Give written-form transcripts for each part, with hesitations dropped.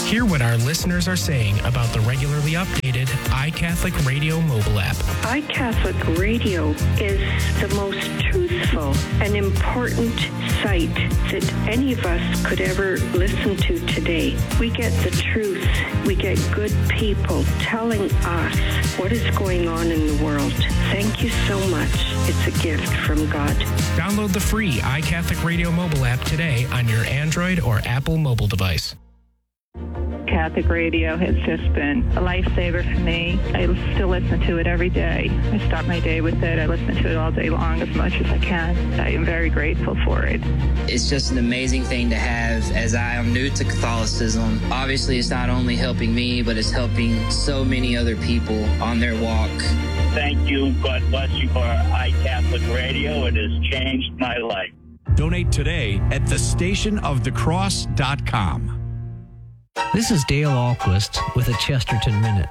Hear what our listeners are saying about the regularly updated iCatholic Radio mobile app. iCatholic Radio is the most truthful and important site that any of us could ever listen to today. We get the truth. We get good people telling us what is going on in the world. Thank you so much. It's a gift from God. Download the free iCatholic Radio mobile app today on your Android or Apple mobile device. Catholic radio has just been a lifesaver for me. I still listen to it every day. I start my day with it. I listen to it all day long as much as I can. I am very grateful for it. It's just an amazing thing to have as I am new to Catholicism. Obviously, it's not only helping me, but it's helping so many other people on their walk. Thank you. God bless you for iCatholic Radio. It has changed my life. Donate today at thestationofthecross.com. This is Dale Ahlquist with a Chesterton Minute.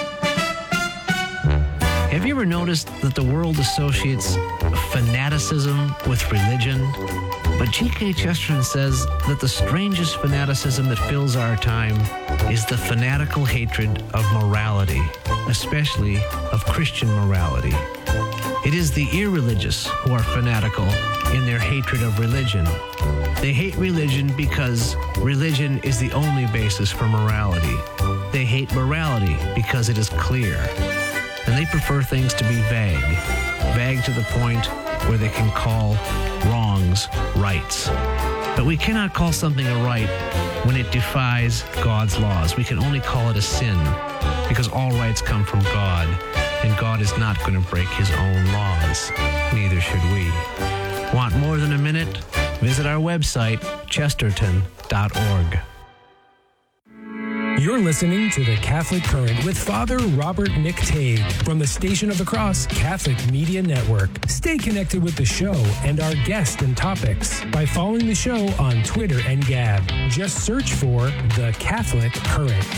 Have you ever noticed that the world associates fanaticism with religion? But G.K. Chesterton says that the strangest fanaticism that fills our time is the fanatical hatred of morality, especially of Christian morality. It is the irreligious who are fanatical in their hatred of religion. They hate religion because religion is the only basis for morality. They hate morality because it is clear. And they prefer things to be vague. Vague to the point where they can call wrongs rights. But we cannot call something a right when it defies God's laws. We can only call it a sin because all rights come from God. And God is not going to break his own laws. Neither should we. Want more than a minute? Visit our website, chesterton.org. You're listening to The Catholic Current with Father Robert Nick Tague from the Station of the Cross Catholic Media Network. Stay connected with the show and our guests and topics by following the show on Twitter and Gab. Just search for The Catholic Current.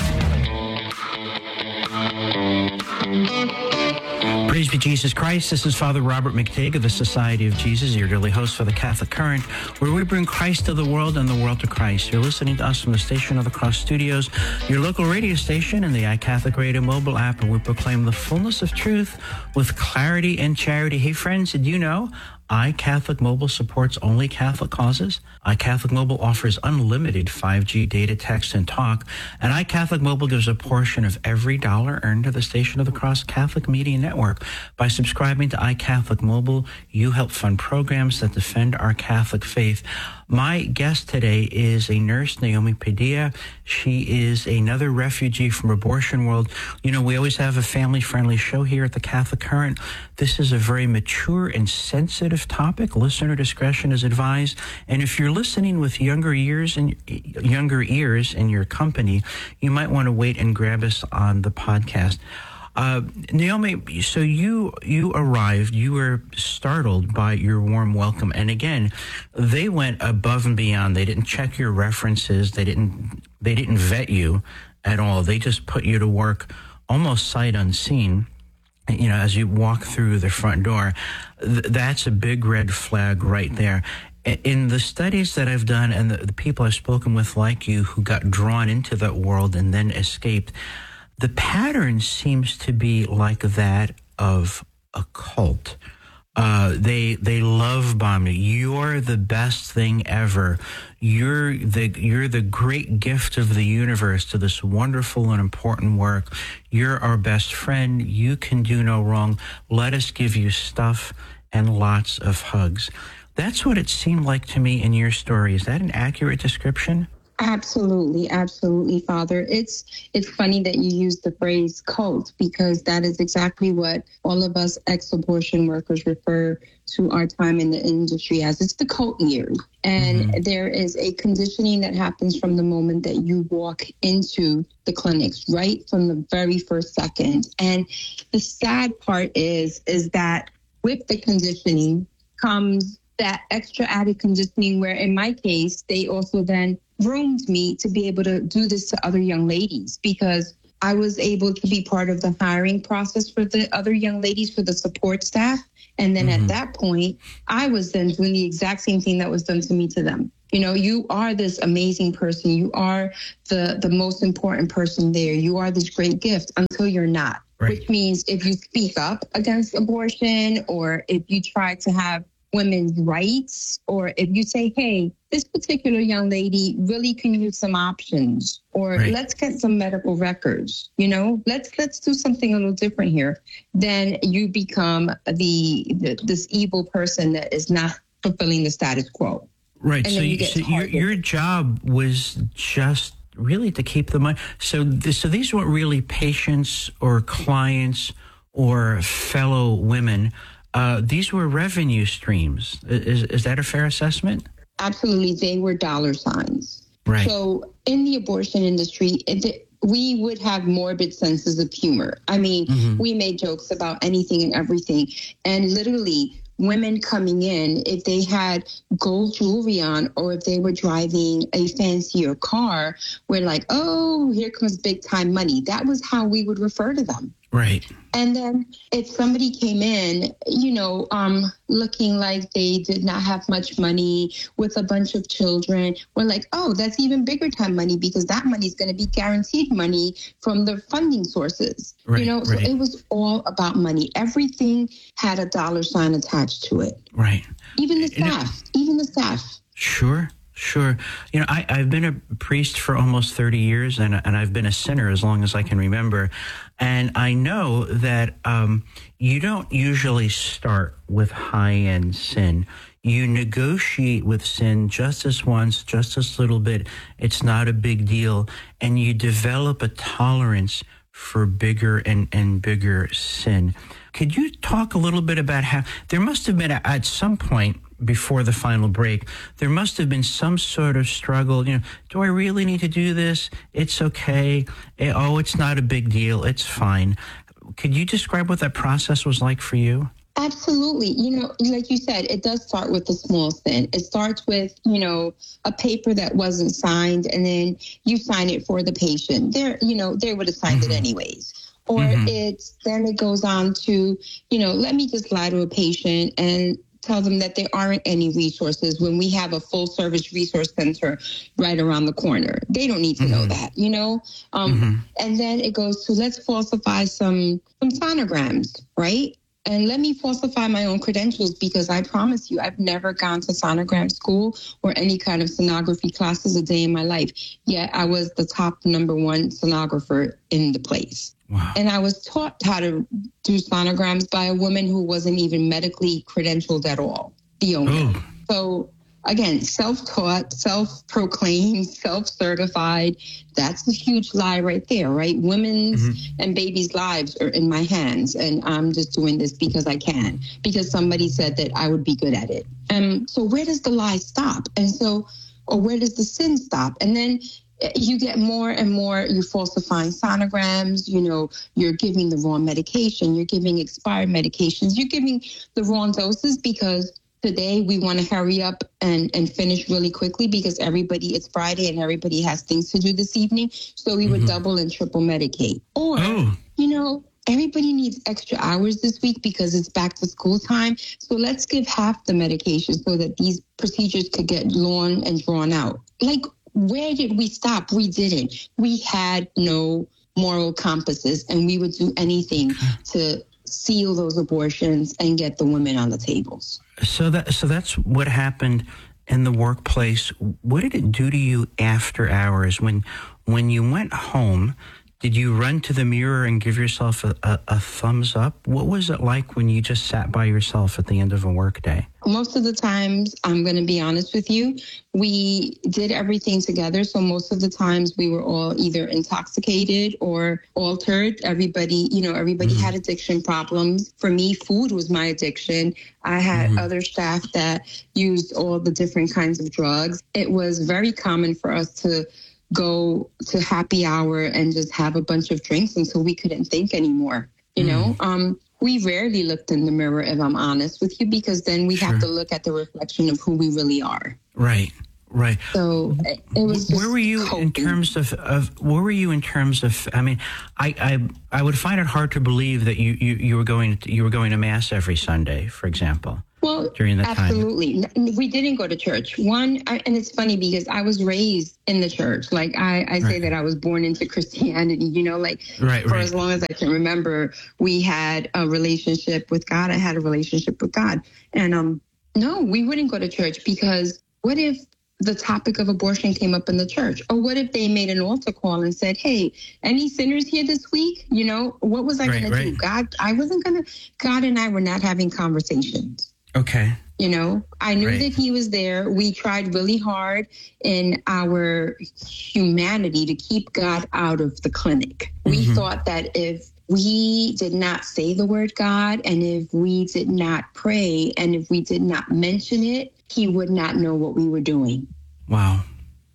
Praise be Jesus Christ. This is Father Robert McTague of the Society of Jesus, your daily host for the Catholic Current, where we bring Christ to the world and the world to Christ. You're listening to us from the Station of the Cross Studios, your local radio station and the iCatholic Radio mobile app, and we proclaim the fullness of truth with clarity and charity. Hey, friends, did you know iCatholic Mobile supports only Catholic causes? iCatholic Mobile offers unlimited 5G data, text, and talk, and iCatholic Mobile gives a portion of every dollar earned to the Station of the Cross Catholic Media Network. By subscribing to iCatholic Mobile, you help fund programs that defend our Catholic faith. My guest today is a nurse, Naomi Padilla. She is another refugee from abortion world. You know, we always have a family-friendly show here at the Catholic Current. This is a very mature and sensitive topic. Listener discretion is advised. And if you're listening with younger ears in your company, you might want to wait and grab us on the podcast. Naomi, so you arrived, you were startled by your warm welcome. And again, they went above and beyond. They didn't check your references. They didn't vet you at all. They just put you to work almost sight unseen. You know, as you walk through the front door, that's a big red flag right there. In the studies that I've done and the people I've spoken with like you who got drawn into that world and then escaped, the pattern seems to be like that of a cult. They love bomb you. You're the best thing ever. You're the great gift of the universe to this wonderful and important work. You're our best friend. You can do no wrong. Let us give you stuff and lots of hugs. That's what it seemed like to me in your story. Is that an accurate description? Absolutely, absolutely, Father. It's funny that you use the phrase cult, because that is exactly what all of us ex-abortion workers refer to our time in the industry as. It's the cult years. And there is a conditioning that happens from the moment that you walk into the clinics, right from the very first second. And the sad part is that with the conditioning comes that extra added conditioning where, in my case, they also then groomed me to be able to do this to other young ladies, because I was able to be part of the hiring process for the other young ladies for the support staff. And then at that point, I was then doing the exact same thing that was done to me to them. You know, you are this amazing person. You are the most important person there. You are this great gift until you're not. Right. Which means if you speak up against abortion, or if you try to have women's rights, or if you say, hey, this particular young lady really can use some options, or let's get some medical records, you know, let's do something a little different here, then you become this evil person that is not fulfilling the status quo. Right. So your job was just really to keep the money. So these weren't really patients or clients or fellow women. These were revenue streams. Is that a fair assessment? Absolutely. They were dollar signs. Right. So in the abortion industry, we would have morbid senses of humor. I mean, we made jokes about anything and everything. And literally, women coming in, if they had gold jewelry on, or if they were driving a fancier car, we're like, oh, here comes big time money. That was how we would refer to them. Right. And then if somebody came in, you know, looking like they did not have much money with a bunch of children, we're like, oh, that's even bigger time money, because that money is going to be guaranteed money from the funding sources. Right, you know, so it was all about money. Everything had a dollar sign attached to it. Right. Even the staff. Sure. You know, I've been a priest for almost 30 years, and I've been a sinner as long as I can remember. And I know that you don't usually start with high-end sin. You negotiate with sin just as once, just as little bit. It's not a big deal. And you develop a tolerance for bigger and bigger sin. Could you talk a little bit about how there must have been at some point before the final break, there must have been some sort of struggle. You know, do I really need to do this? It's okay. It's not a big deal. It's fine. Could you describe what that process was like for you? Absolutely. You know, like you said, it does start with a small sin. It starts with, you know, a paper that wasn't signed, and then you sign it for the patient. They would have signed it anyways. Or then it goes on to, you know, let me just lie to a patient and tell them that there aren't any resources when we have a full service resource center right around the corner. They don't need to know that, you know? And then it goes to, let's falsify some sonograms, right? And let me falsify my own credentials, because I promise you, I've never gone to sonogram school or any kind of sonography classes a day in my life. Yet I was the top #1 sonographer in the place. Wow. And I was taught how to do sonograms by a woman who wasn't even medically credentialed at all, the owner. So again, self-taught, self-proclaimed, self-certified. That's a huge lie right there, right? Women's and babies' lives are in my hands, and I'm just doing this because I can, because somebody said that I would be good at it. So where does the lie stop? Or where does the sin stop? And then you get more and more, you're falsifying sonograms, you know, you're giving the wrong medication, you're giving expired medications, you're giving the wrong doses, because today we want to hurry up and finish really quickly, because it's Friday and everybody has things to do this evening. So we would double and triple medicate. Or, you know, everybody needs extra hours this week because it's back to school time. So let's give half the medication so that these procedures could get long and drawn out. Like, where did we stop? We didn't. We had no moral compasses, and we would do anything to seal those abortions and get the women on the tables. So that's what happened in the workplace. What did it do to you after hours when you went home? Did you run to the mirror and give yourself a thumbs up? What was it like when you just sat by yourself at the end of a workday? Most of the times, I'm going to be honest with you, we did everything together. So most of the times we were all either intoxicated or altered. Everybody had addiction problems. For me, food was my addiction. I had other staff that used all the different kinds of drugs. It was very common for us to go to happy hour and just have a bunch of drinks until we couldn't think anymore. You know, we rarely looked in the mirror, if I'm honest with you, because then we have to look at the reflection of who we really are. Right. So it was just where were you in terms of I mean, I would find it hard to believe that you were going to mass every Sunday, for example. during that time? Absolutely. We didn't go to church. And it's funny because I was raised in the church. Like I say that I was born into Christianity, for as long as I can remember, we had a relationship with God. I had a relationship with God. And no, we wouldn't go to church because what if the topic of abortion came up in the church? Or what if they made an altar call and said, hey, any sinners here this week? What was I going to do? God and I were not having conversations. Okay. I knew that he was there. We tried really hard in our humanity to keep God out of the clinic. Mm-hmm. We thought that if we did not say the word God, and if we did not pray, and if we did not mention it, he would not know what we were doing. Wow.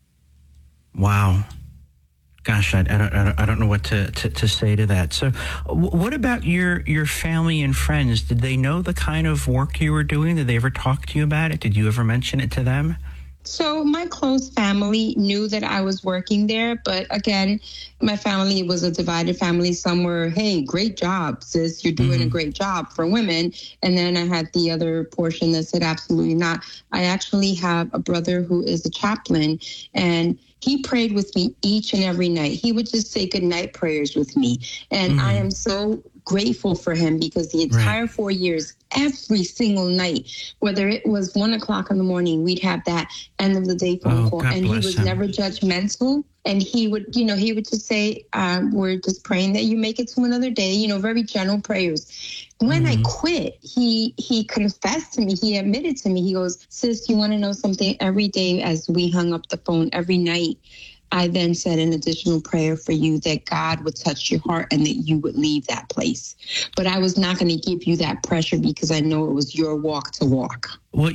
Gosh, I don't know what to say to that. So what about your family and friends? Did they know the kind of work you were doing? Did they ever talk to you about it? Did you ever mention it to them? So my close family knew that I was working there. But again, my family was a divided family. Some were, hey, great job, sis. You're doing a great job for women. And then I had the other portion that said, absolutely not. I actually have a brother who is a chaplain, and he prayed with me each and every night. He would just say goodnight prayers with me. And I am so grateful for him because the entire 4 years, every single night, whether it was 1 o'clock in the morning, we'd have that end of the day phone call. God and he was him. never judgmental. And he would just say, we're just praying that you make it to another day, very general prayers. When I quit, he confessed to me, he admitted to me, he goes, sis, you want to know something? Every day as we hung up the phone, every night, I then said an additional prayer for you that God would touch your heart and that you would leave that place. But I was not going to give you that pressure because I know it was your walk to walk. Well,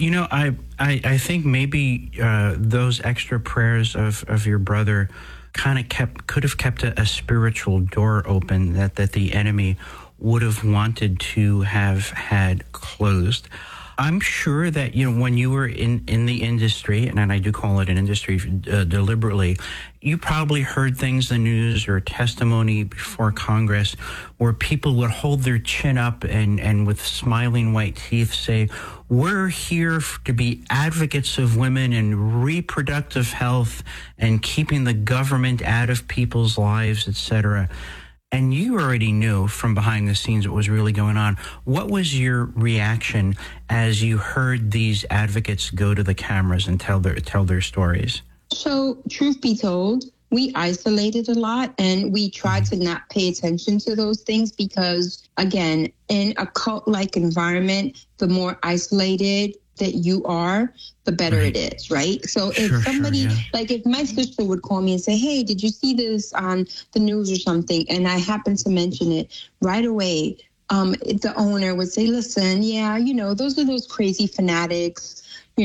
I think maybe those extra prayers of your brother kind of could have kept a spiritual door open that the enemy would have wanted to have had closed. I'm sure that, when you were in the industry, and I do call it an industry deliberately, you probably heard things in the news or testimony before Congress where people would hold their chin up and with smiling white teeth say, we're here to be advocates of women and reproductive health and keeping the government out of people's lives, etc. And you already knew from behind the scenes what was really going on. What was your reaction as you heard these advocates go to the cameras and tell their stories? So, truth be told, we isolated a lot and we tried to not pay attention to those things because, again, in a cult-like environment, the more isolated that you are, the better it is, right? So if somebody, if my sister would call me and say, hey, did you see this on the news or something? And I happen to mention it right away, the owner would say, listen, those are those crazy fanatics,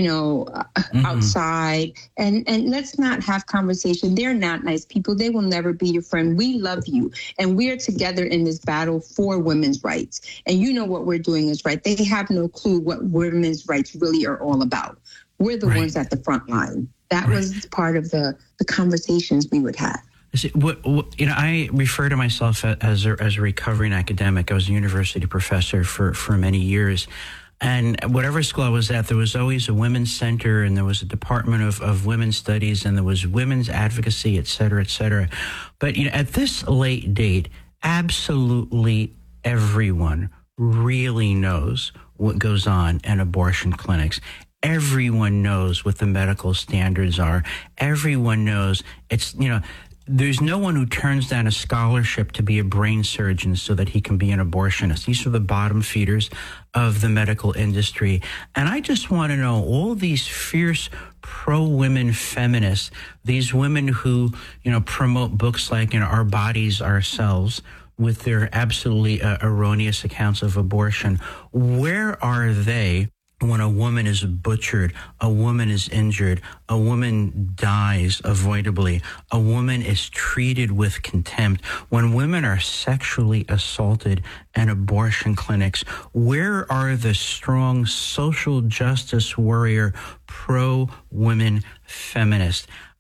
outside. And let's not have conversation. They're not nice people. They will never be your friend. We love you. And we're together in this battle for women's rights. And what we're doing is right. They have no clue what women's rights really are all about. We're the ones at the front line. That was part of the conversations we would have. I refer to myself as a recovering academic. I was a university professor for many years. And whatever school I was at, there was always a women's center and there was a department of women's studies and there was women's advocacy, et cetera, et cetera. But, at this late date, absolutely everyone really knows what goes on in abortion clinics. Everyone knows what the medical standards are. Everyone knows there's no one who turns down a scholarship to be a brain surgeon so that he can be an abortionist. These are the bottom feeders of the medical industry. And I just want to know, all these fierce pro-women feminists, these women who, promote books like, Our Bodies, Ourselves, with their absolutely erroneous accounts of abortion, where are they when a woman is butchered, a woman is injured, a woman dies avoidably, a woman is treated with contempt, when women are sexually assaulted in abortion clinics? Where are the strong social justice warrior, pro-women feminists?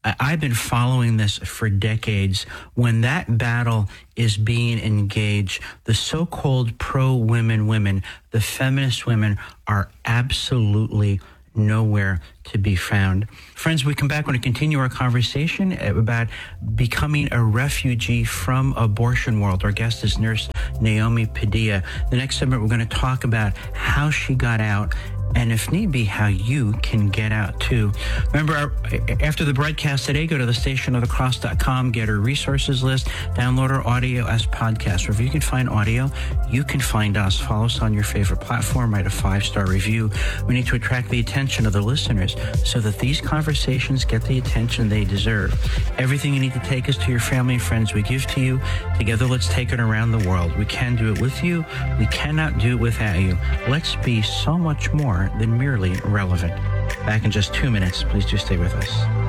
I've been following this for decades. When that battle is being engaged, the so-called pro-women women, the feminist women, are absolutely nowhere to be found. Friends, we come back. We're going to continue our conversation about becoming a refugee from abortion world. Our guest is nurse Naomi Padilla. The next segment, we're going to talk about how she got out, and if need be, how you can get out too. Remember, after the broadcast today, go to thestationofthecross.com, get our resources list, download our audio as podcasts. Wherever you can find audio, you can find us. Follow us on your favorite platform, write a 5-star review. We need to attract the attention of the listeners so that these conversations get the attention they deserve. Everything you need to take us to your family and friends we give to you. Together, let's take it around the world. We can do it with you. We cannot do it without you. Let's be so much more than merely relevant. Back in just 2 minutes. Please do stay with us.